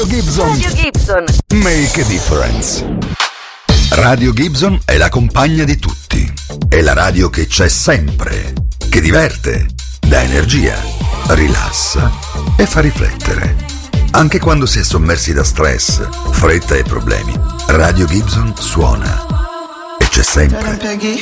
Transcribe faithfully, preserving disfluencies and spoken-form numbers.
Gibson. Radio Gibson. Make a difference. Radio Gibson è la compagna di tutti. È la radio che c'è sempre, che diverte, dà energia, rilassa e fa riflettere. Anche quando si è sommersi da stress, fretta e problemi, Radio Gibson suona e c'è sempre.